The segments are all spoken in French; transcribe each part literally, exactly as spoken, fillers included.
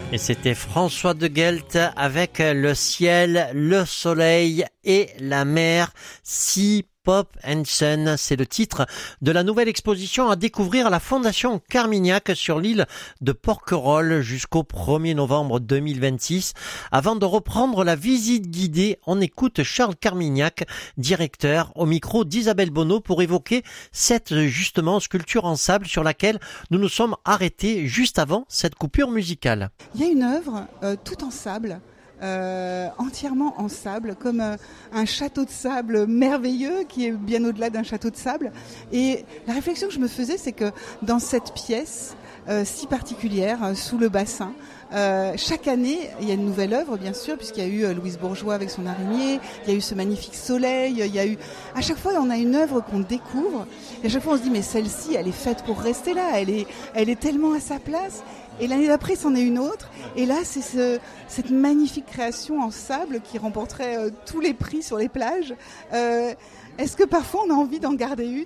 Et c'était François de Gelt avec le ciel, le soleil et la mer. Si Pop and Sun, c'est le titre de la nouvelle exposition à découvrir à la Fondation Carmignac sur l'île de Porquerolles jusqu'au premier novembre deux mille vingt-six. Avant de reprendre la visite guidée, on écoute Charles Carmignac, directeur, au micro d'Isabelle Bonneau pour évoquer cette justement sculpture en sable sur laquelle nous nous sommes arrêtés juste avant cette coupure musicale. Il y a une œuvre euh, tout en sable. Euh, entièrement en sable, comme euh, un château de sable merveilleux qui est bien au-delà d'un château de sable. Et la réflexion que je me faisais, c'est que dans cette pièce euh, si particulière, euh, sous le bassin, euh, chaque année, il y a une nouvelle œuvre, bien sûr, puisqu'il y a eu euh, Louise Bourgeois avec son araignée, il y a eu ce magnifique soleil, il y a eu... À chaque fois, on a une œuvre qu'on découvre, et à chaque fois, on se dit, mais celle-ci, elle est faite pour rester là, elle est, elle est tellement à sa place. Et l'année d'après, c'en est une autre. Et là, c'est ce, cette magnifique création en sable qui remporterait euh, tous les prix sur les plages. Euh, est-ce que parfois, on a envie d'en garder une ?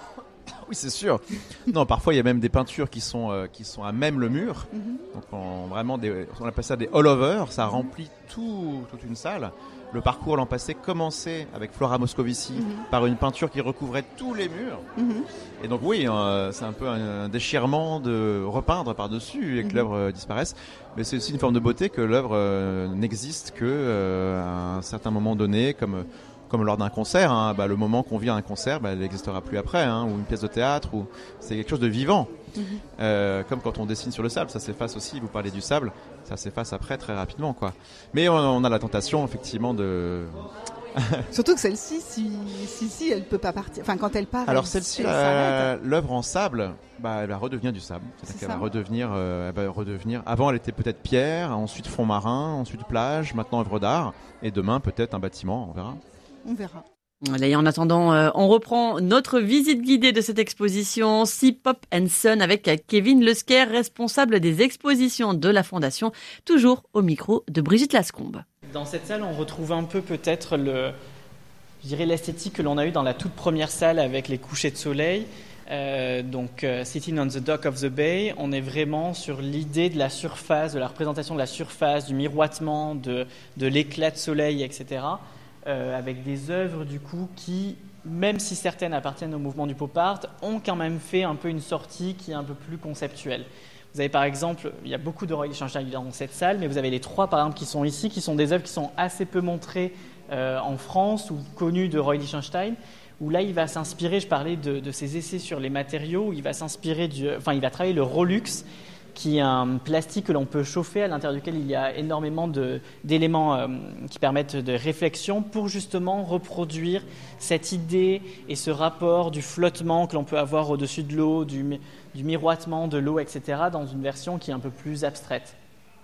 Oui, c'est sûr. Non, parfois, il y a même des peintures qui sont, euh, qui sont à même le mur. Mm-hmm. Donc, on, vraiment des, on appelle ça des all-over. Ça remplit tout, toute une salle. Le parcours l'an passé commençait avec Flora Moscovici mm-hmm. par une peinture qui recouvrait tous les murs. Mm-hmm. Et donc oui, euh, c'est un peu un, un déchirement de repeindre par-dessus et que mm-hmm. l'œuvre euh, disparaisse. Mais c'est aussi une forme de beauté que l'œuvre euh, n'existe que euh, à un certain moment donné, comme comme lors d'un concert. Hein, bah, le moment qu'on vit à un concert, bah, elle n'existera plus après, hein, ou une pièce de théâtre, ou c'est quelque chose de vivant. Mm-hmm. Euh, comme quand on dessine sur le sable, ça s'efface aussi. Vous parlez du sable, ça s'efface après très rapidement, quoi. Mais on, on a la tentation effectivement de surtout que celle-ci, si, si, si, elle peut pas partir. Enfin, quand elle part, alors elle, celle-ci, elle euh, l'œuvre en sable, bah, elle va redevenir du sable. C'est-à-dire qu'elle va redevenir, euh, elle va redevenir. Avant, elle était peut-être pierre, ensuite fond marin, ensuite plage, maintenant œuvre d'art, et demain peut-être un bâtiment. On verra. On verra. Voilà, et en attendant, euh, on reprend notre visite guidée de cette exposition Si Pop and Sun avec Kevin Lesquer, responsable des expositions de la Fondation, toujours au micro de Brigitte Lascombe. Dans cette salle, on retrouve un peu peut-être le, je dirais l'esthétique que l'on a eue dans la toute première salle avec les couchers de soleil. Euh, donc, uh, Sitting on the Dock of the Bay, on est vraiment sur l'idée de la surface, de la représentation de la surface, du miroitement, de, de l'éclat de soleil, et cetera. Euh, avec des œuvres du coup qui, même si certaines appartiennent au mouvement du pop art, ont quand même fait un peu une sortie qui est un peu plus conceptuelle. Vous avez par exemple, il y a beaucoup de Roy Lichtenstein dans cette salle, mais vous avez les trois par exemple qui sont ici, qui sont des œuvres qui sont assez peu montrées euh, en France ou connues de Roy Lichtenstein, où là il va s'inspirer, je parlais de, de ses essais sur les matériaux, où il va s'inspirer du, enfin il va travailler le Rolux, qui est un plastique que l'on peut chauffer, à l'intérieur duquel il y a énormément de, d'éléments euh, qui permettent de réflexion pour justement reproduire cette idée et ce rapport du flottement que l'on peut avoir au-dessus de l'eau, du, du miroitement de l'eau, et cetera, dans une version qui est un peu plus abstraite.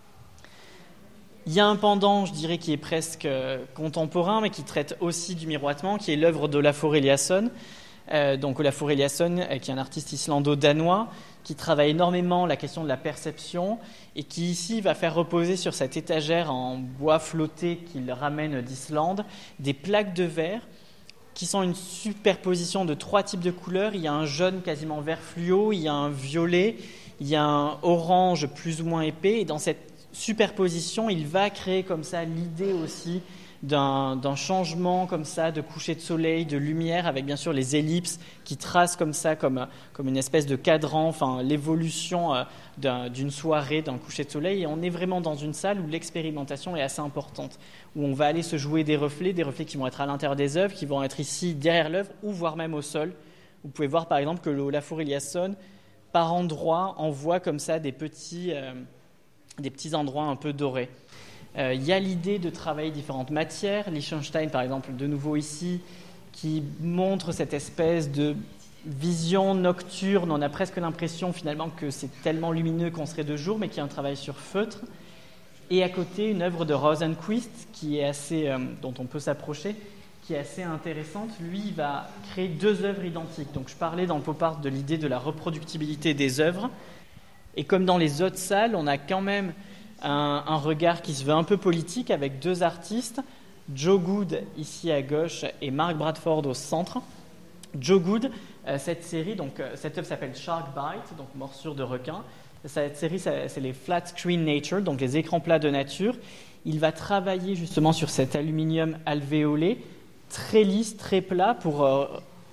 Il y a un pendant, je dirais, qui est presque euh, contemporain, mais qui traite aussi du miroitement, qui est l'œuvre d'Olafur Eliasson. Euh, donc Olafur Eliasson, euh, qui est un artiste islando-danois, qui travaille énormément la question de la perception et qui ici va faire reposer sur cette étagère en bois flotté qu'il ramène d'Islande des plaques de verre qui sont une superposition de trois types de couleurs. Il y a un jaune quasiment vert fluo, il y a un violet, il y a un orange plus ou moins épais, et dans cette superposition, il va créer comme ça l'idée aussi D'un, d'un changement comme ça de coucher de soleil, de lumière, avec bien sûr les ellipses qui tracent comme ça, comme, comme une espèce de cadran, enfin l'évolution euh, d'un, d'une soirée, d'un coucher de soleil. Et on est vraiment dans une salle où l'expérimentation est assez importante, où on va aller se jouer des reflets, des reflets qui vont être à l'intérieur des œuvres, qui vont être ici derrière l'œuvre, ou voire même au sol. Vous pouvez voir par exemple que Olafur Eliasson, par endroits, envoie comme ça des petits, euh, des petits endroits un peu dorés. Il euh, y a l'idée de travailler différentes matières. Lichtenstein, par exemple, de nouveau ici, qui montre cette espèce de vision nocturne. On a presque l'impression finalement que c'est tellement lumineux qu'on serait de jour, mais qui est un travail sur feutre. Et à côté, une œuvre de Rosenquist, qui est assez, euh, dont on peut s'approcher, qui est assez intéressante. Lui, il va créer deux œuvres identiques. Donc, je parlais dans le pop art de l'idée de la reproductibilité des œuvres. Et comme dans les autres salles, on a quand même Un, un regard qui se veut un peu politique avec deux artistes, Joe Good ici à gauche et Mark Bradford au centre. Joe Good, euh, cette série, donc euh, cette œuvre s'appelle Shark Bite, donc morsure de requin. Cette série, c'est les Flat Screen Nature, donc les écrans plats de nature. Il va travailler justement sur cet aluminium alvéolé, très lisse, très plat, pour, euh,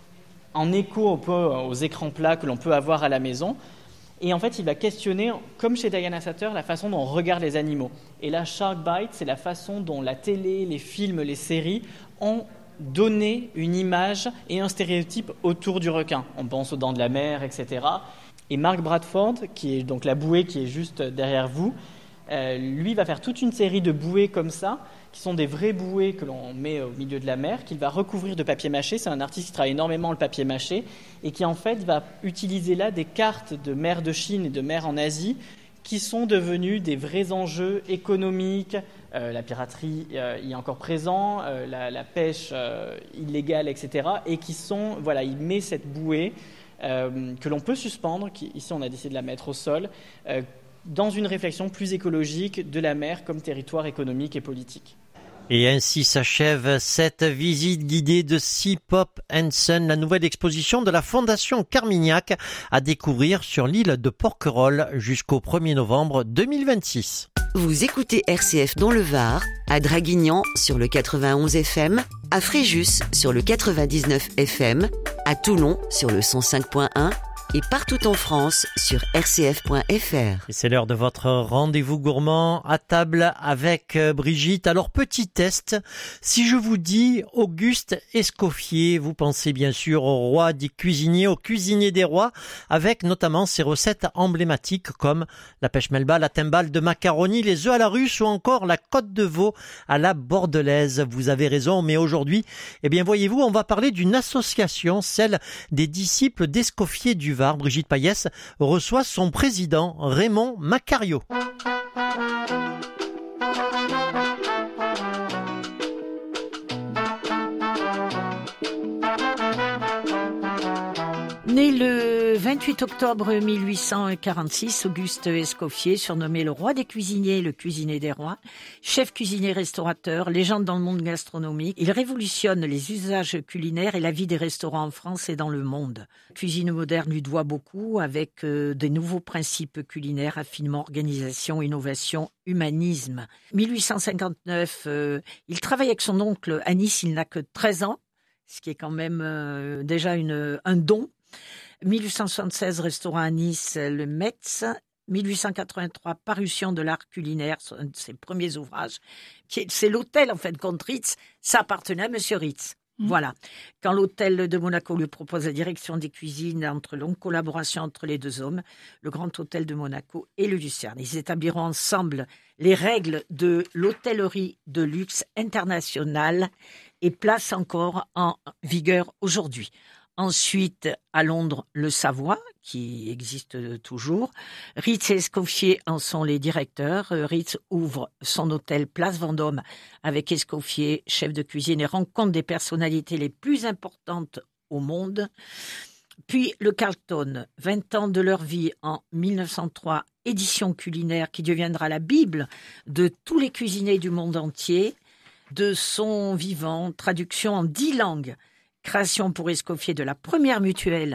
en écho un peu aux écrans plats que l'on peut avoir à la maison. Et en fait, il va questionner, comme chez Diana Satter, la façon dont on regarde les animaux. Et là, Shark Bite, c'est la façon dont la télé, les films, les séries ont donné une image et un stéréotype autour du requin. On pense aux Dents de la Mer, et cetera. Et Mark Bradford, qui est donc la bouée qui est juste derrière vous, euh, lui va faire toute une série de bouées comme ça, qui sont des vraies bouées que l'on met au milieu de la mer, qu'il va recouvrir de papier mâché. C'est un artiste qui travaille énormément le papier mâché et qui en fait va utiliser là des cartes de mer de Chine et de mer en Asie qui sont devenues des vrais enjeux économiques. Euh, la piraterie euh, y est encore présent, euh, la, la pêche euh, illégale, et cetera. Et qui sont, voilà, il met cette bouée euh, que l'on peut suspendre, qui, ici on a décidé de la mettre au sol, euh, dans une réflexion plus écologique de la mer comme territoire économique et politique. Et ainsi s'achève cette visite guidée de Sea Pop and Son, la nouvelle exposition de la Fondation Carmignac à découvrir sur l'île de Porquerolles jusqu'au premier novembre deux mille vingt-six. Vous écoutez R C F dans le Var, à Draguignan sur le quatre-vingt-onze F M, à Fréjus sur le quatre-vingt-dix-neuf F M, à Toulon sur le cent cinq point un et partout en France sur r c f point f r. Et c'est l'heure de votre rendez-vous gourmand à table avec Brigitte. Alors, petit test, si je vous dis Auguste Escoffier, vous pensez bien sûr au roi des cuisiniers, au cuisinier des rois, avec notamment ses recettes emblématiques comme la pêche melba, la timbale de macaroni, les œufs à la russe ou encore la côte de veau à la bordelaise. Vous avez raison, mais aujourd'hui, eh bien voyez-vous, on va parler d'une association, celle des disciples d'Escoffier du Var. Brigitte Payès reçoit son président Raymond Macario. Né le vingt-huit octobre mille huit cent quarante-six, Auguste Escoffier, surnommé le roi des cuisiniers, le cuisinier des rois, chef cuisinier restaurateur, légende dans le monde gastronomique, il révolutionne les usages culinaires et la vie des restaurants en France et dans le monde. La cuisine moderne lui doit beaucoup avec euh, des nouveaux principes culinaires, affinement, organisation, innovation, humanisme. mille huit cent cinquante-neuf, euh, il travaille avec son oncle à Nice, il n'a que treize ans, ce qui est quand même euh, déjà une, un don. mille huit cent soixante-seize, restaurant à Nice, le Metz. mille huit cent quatre-vingt-trois, parution de l'art culinaire, un de ses premiers ouvrages. C'est l'hôtel, en fait, contre Ritz. Ça appartenait à Monsieur Ritz. Mmh. Voilà. Quand l'hôtel de Monaco lui propose la direction des cuisines entre longue collaboration entre les deux hommes, le Grand Hôtel de Monaco et le Lucerne. Ils établiront ensemble les règles de l'hôtellerie de luxe internationale et place encore en vigueur aujourd'hui. Ensuite, à Londres, le Savoie, qui existe toujours. Ritz et Escoffier en sont les directeurs. Ritz ouvre son hôtel Place Vendôme avec Escoffier, chef de cuisine, et rencontre des personnalités les plus importantes au monde. Puis le Carlton, vingt ans de leur vie en mille neuf cent trois, édition culinaire qui deviendra la Bible de tous les cuisiniers du monde entier, de son vivant, traduction en dix langues. Création pour Escoffier de la première mutuelle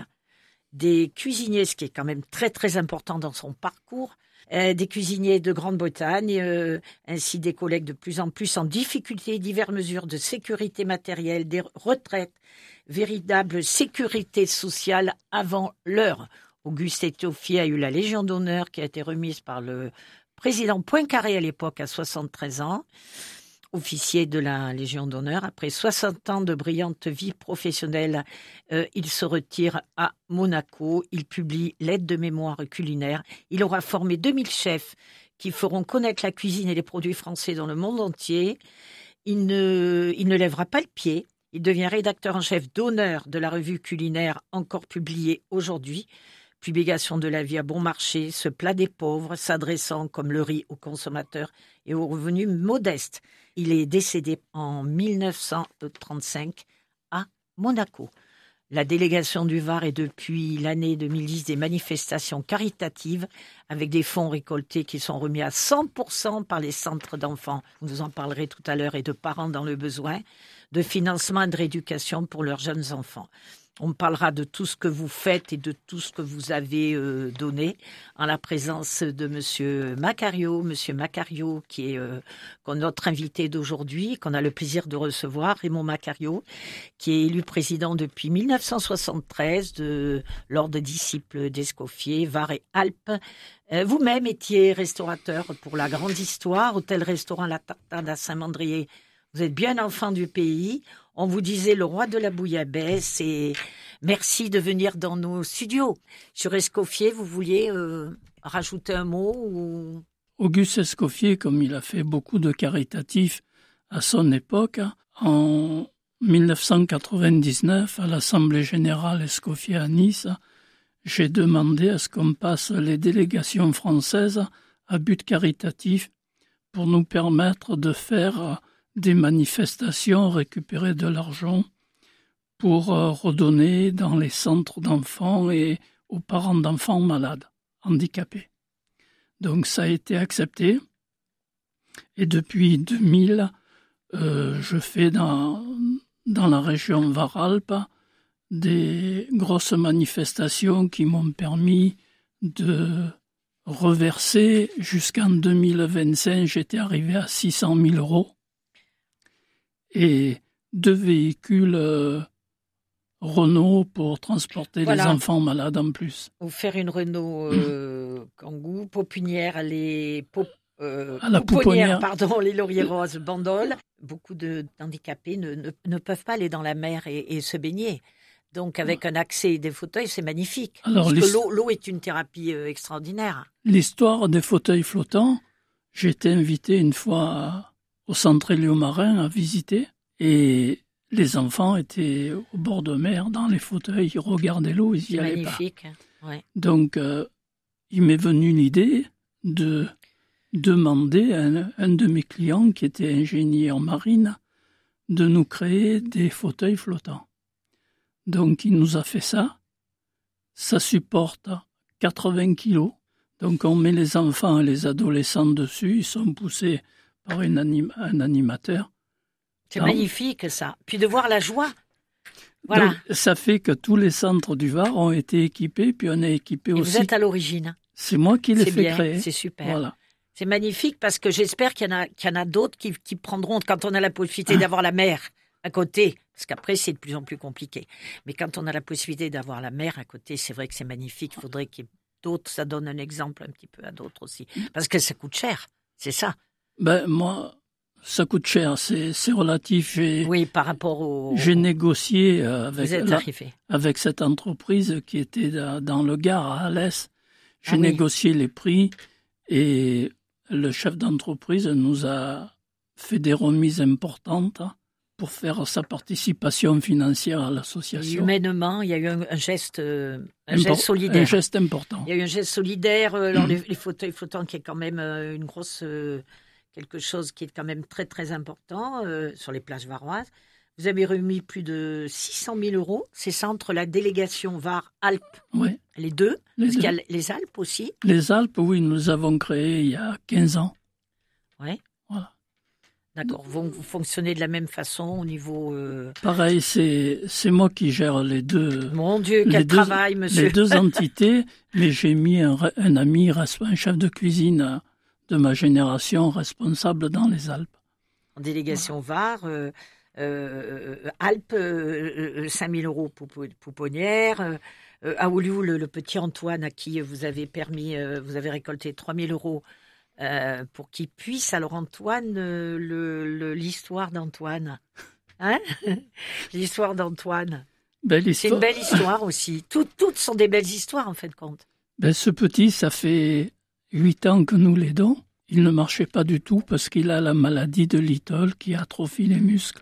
des cuisiniers, ce qui est quand même très très important dans son parcours, euh, des cuisiniers de Grande-Bretagne, euh, ainsi des collègues de plus en plus en difficulté, diverses mesures de sécurité matérielle, des retraites, véritable sécurité sociale avant l'heure. Auguste Escoffier a eu la Légion d'honneur qui a été remise par le président Poincaré à l'époque à soixante-treize ans. Officier de la Légion d'honneur. Après soixante ans de brillante vie professionnelle, euh, il se retire à Monaco. Il publie l'aide de mémoire culinaire. Il aura formé deux mille chefs qui feront connaître la cuisine et les produits français dans le monde entier. Il ne, il ne lèvera pas le pied. Il devient rédacteur en chef d'honneur de la revue culinaire encore publiée aujourd'hui. Publication de la vie à bon marché, ce plat des pauvres, s'adressant comme le riz aux consommateurs et aux revenus modestes. Il est décédé en mille neuf cent trente-cinq à Monaco. La délégation du Var est depuis l'année deux mille dix des manifestations caritatives avec des fonds récoltés qui sont remis à cent pour cent par les centres d'enfants. Vous en parlerez tout à l'heure, et de parents dans le besoin, de financement et de rééducation pour leurs jeunes enfants. On parlera de tout ce que vous faites et de tout ce que vous avez euh, donné en la présence de Monsieur Macario, Monsieur Macario qui est euh, notre invité d'aujourd'hui, qu'on a le plaisir de recevoir, Raymond Macario, qui est élu président depuis mille neuf cent soixante-treize de l'ordre disciple d'Escoffier, Var et Alpes. Euh, vous-même étiez restaurateur pour la grande histoire, hôtel-restaurant La Tartane à Saint-Mandrier. Vous êtes bien enfant du pays. On vous disait le roi de la bouillabaisse et merci de venir dans nos studios. Sur Escoffier, vous vouliez euh, rajouter un mot ou... Auguste Escoffier, comme il a fait beaucoup de caritatifs à son époque, en mille neuf cent quatre-vingt-dix-neuf, à l'Assemblée générale Escoffier à Nice, j'ai demandé à ce qu'on passe les délégations françaises à but caritatif pour nous permettre de faire des manifestations, récupérer de l'argent pour euh, redonner dans les centres d'enfants et aux parents d'enfants malades, handicapés. Donc ça a été accepté. Et depuis deux mille, euh, je fais dans, dans la région Var-Alpes des grosses manifestations qui m'ont permis de reverser jusqu'en deux mille vingt-cinq, j'étais arrivé à six cent mille euros. Et deux véhicules euh, Renault pour transporter voilà. les enfants malades en plus. Vous faire une Renault euh, Kangoo, Popinière, les pop, euh, à la Pouponnière, pardon, les Lauriers Roses, Bandol. Beaucoup de, d'handicapés ne, ne, ne peuvent pas aller dans la mer et, et se baigner. Donc avec un accès et des fauteuils, c'est magnifique. Alors, parce que l'eau, l'eau est une thérapie euh, extraordinaire. L'histoire des fauteuils flottants, j'ai été invité une fois à... au centre Héliomarin à visiter, et les enfants étaient au bord de mer, dans les fauteuils, ils regardaient l'eau, ils y allaient pas. C'est magnifique. Ouais. Donc, euh, il m'est venu l'idée de demander à un, un de mes clients, qui était ingénieur marine, de nous créer des fauteuils flottants. Donc, il nous a fait ça. Ça supporte quatre-vingts kilos. Donc, on met les enfants et les adolescents dessus, ils sont poussés par une anim- un animateur. C'est Alors, magnifique, ça. Puis de voir la joie. Voilà. Donc, ça fait que tous les centres du Var ont été équipés, puis on est équipé et aussi. Vous êtes à l'origine. C'est moi qui l'ai c'est fait bien, créer. C'est super. Voilà. C'est magnifique parce que j'espère qu'il y en a, qu'il y en a d'autres qui, qui prendront, quand on a la possibilité ah. d'avoir la mer à côté, parce qu'après c'est de plus en plus compliqué. Mais quand on a la possibilité d'avoir la mer à côté, c'est vrai que c'est magnifique. Il faudrait qu'il y ait d'autres, ça donne un exemple un petit peu à d'autres aussi. Parce que ça coûte cher, c'est ça. Ben, moi... Ça coûte cher, c'est, c'est relatif. J'ai, oui, par rapport au... J'ai négocié avec, la, arrivé. avec cette entreprise qui était dans le Gard, à Alès. J'ai ah, négocié oui. les prix et le chef d'entreprise nous a fait des remises importantes pour faire sa participation financière à l'association. Et humainement, il y a eu un, un geste, un Impor- geste solidaire. Un geste important. Il y a eu un geste solidaire. Alors, mmh. les, les fauteuils flottants, qui est quand même une grosse... quelque chose qui est quand même très, très important euh, sur les plages varoises. Vous avez remis plus de six cent mille euros. C'est ça entre la délégation Var-Alpes, oui. les deux, les parce deux. qu'il y a les Alpes aussi. Les Alpes, oui, nous avons créé il y a quinze ans. Oui. Voilà. D'accord. Vous, vous fonctionnez de la même façon au niveau... Euh... Pareil, c'est, c'est moi qui gère les deux... Mon Dieu, quel deux, travail, monsieur. Les deux entités, mais j'ai mis un, un ami, un chef de cuisine de ma génération responsable dans les Alpes. En délégation Var, euh, euh, Alpes, euh, cinq mille euros pour Pouponnière. Euh, à Oulu, le, le petit Antoine à qui vous avez permis, euh, vous avez récolté trois mille euros euh, pour qu'il puisse. Alors Antoine, euh, le, le, l'histoire d'Antoine. Hein l'histoire d'Antoine. Belle histoire. C'est une belle histoire aussi. Tout, toutes sont des belles histoires en fin de compte. Ben, ce petit, ça fait... Huit ans que nous l'aidons. Il ne marchait pas du tout parce qu'il a la maladie de Little qui atrophie les muscles.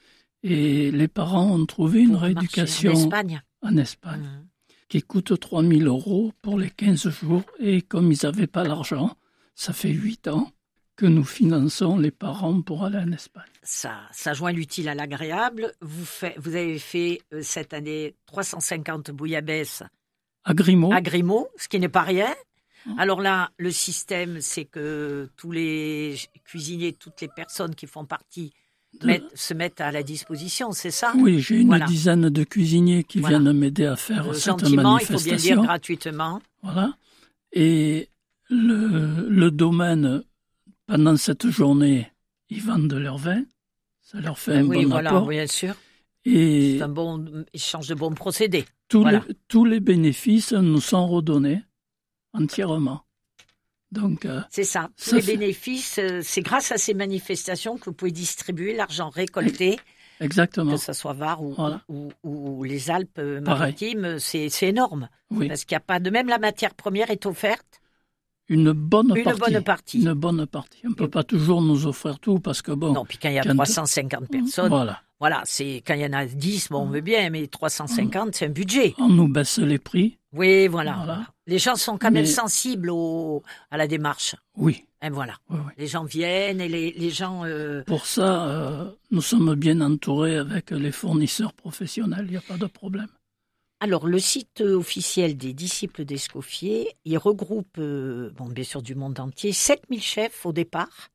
Et les parents ont trouvé une pour rééducation en Espagne, en Espagne mmh. qui coûte trois mille euros pour les quinze jours. Et comme ils n'avaient pas l'argent, ça fait huit ans que nous finançons les parents pour aller en Espagne. Ça, ça joint l'utile à l'agréable. Vous, fait, vous avez fait euh, cette année trois cent cinquante bouillabaisse à Grimaud. à Grimaud, ce qui n'est pas rien. Alors là, le système, c'est que tous les cuisiniers, toutes les personnes qui font partie De... Mettre, se mettre à la disposition, c'est ça? Oui, j'ai une voilà. dizaine de cuisiniers qui voilà. viennent m'aider à faire euh, cette gentiment, manifestation. Il faut bien dire gratuitement. Voilà. Et le, le domaine, pendant cette journée, ils vendent de leur vin. Ça leur fait un oui, bon voilà, apport. Oui, bien sûr. Et c'est un bon échange de bons procédés. Tous, voilà. les, tous les bénéfices nous sont redonnés entièrement. Donc, euh, c'est ça. Tous ça les fait... bénéfices, euh, c'est grâce à ces manifestations que vous pouvez distribuer l'argent récolté. Exactement. Que ce soit Var ou, voilà. ou, ou, ou les Alpes-Maritimes, c'est, c'est énorme. Oui. Parce qu'il n'y a pas de même la matière première est offerte. Une bonne une partie. Bonne partie. Une bonne partie. On ne peut pas toujours nous offrir tout parce que bon. Non, puis quand il y a quand trois cent cinquante personnes. Voilà. Voilà, c'est quand il y en a dix, bon, on veut bien, mais trois cent cinquante, c'est un budget. On nous baisse les prix. Oui, voilà. voilà. Les gens sont quand mais... même sensibles au, à la démarche. Oui. Et voilà. Oui, oui. Les gens viennent et les, les gens. Euh... Pour ça, euh, nous sommes bien entourés avec les fournisseurs professionnels. Il n'y a pas de problème. Alors, le site officiel des disciples d'Escoffier, il regroupe, euh, bon, bien sûr, du monde entier, sept mille chefs au départ.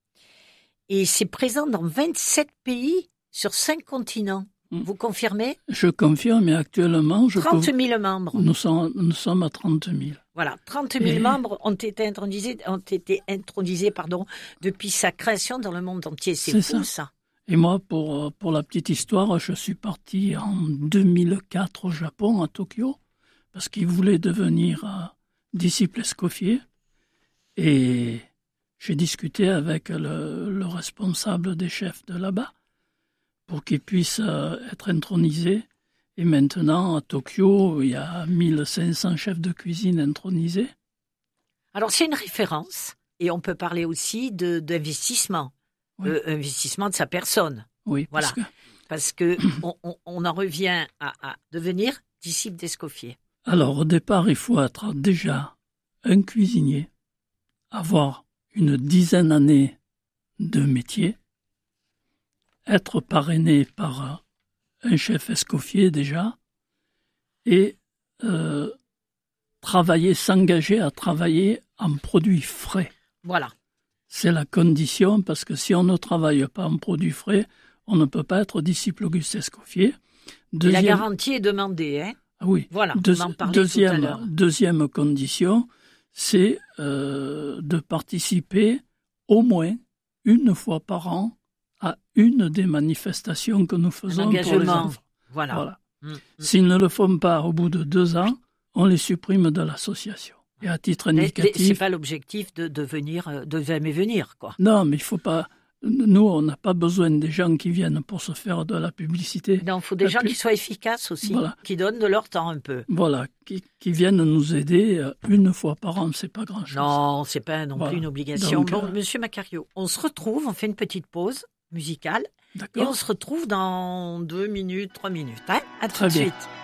Et c'est présent dans vingt-sept pays sur cinq continents. Vous confirmez? Je confirme, mais actuellement... Je trente mille peux... membres. Nous sommes, nous sommes à trente mille. Voilà, trente mille et... membres ont été intronisés, ont été intronisés pardon, depuis sa création dans le monde entier. C'est, C'est fou, ça. ça. Et moi, pour, pour la petite histoire, je suis parti en deux mille quatre au Japon, à Tokyo, parce qu'ils voulaient devenir euh, disciple Escoffier. Et j'ai discuté avec le, le responsable des chefs de là-bas pour qu'ils puissent euh, être intronisés. Et maintenant, à Tokyo, il y a mille cinq cents chefs de cuisine intronisés. Alors, c'est une référence. Et on peut parler aussi de, d'investissement. Oui. Euh, investissement de sa personne. Oui, voilà. parce que, parce que on, on, on en revient à, à devenir disciple d'Escoffier. Alors, au départ, il faut être déjà un cuisinier, avoir une dizaine d'années de métier, être parrainé par un chef Escoffier déjà, et euh, travailler, s'engager à travailler en produits frais. Voilà. C'est la condition, parce que si on ne travaille pas en produits frais, on ne peut pas être disciple Auguste Escoffier. Deuxième... La garantie est demandée, hein? Ah oui. Voilà, Deux... on en parlait deuxième, tout à l'heure. Deuxième condition, c'est euh, de participer au moins une fois par an à une des manifestations que nous faisons pour les enfants. Voilà. voilà. Mmh. S'ils ne le font pas au bout de deux ans, on les supprime de l'association. Et à titre indicatif... C'est pas l'objectif de, de venir, de jamais venir, quoi. Non, mais il faut pas... Nous, on n'a pas besoin des gens qui viennent pour se faire de la publicité. Non, il faut des la gens pu... qui soient efficaces aussi, voilà. Qui donnent de leur temps un peu. Voilà, qui, qui viennent nous aider une fois par an, c'est pas grand-chose. Non, c'est pas non voilà. plus une obligation. Donc, bon, euh... Monsieur Macario, on se retrouve, on fait une petite pause musicale. D'accord. Et on se retrouve dans deux minutes, trois minutes. Hein? À tout Très de bien. suite.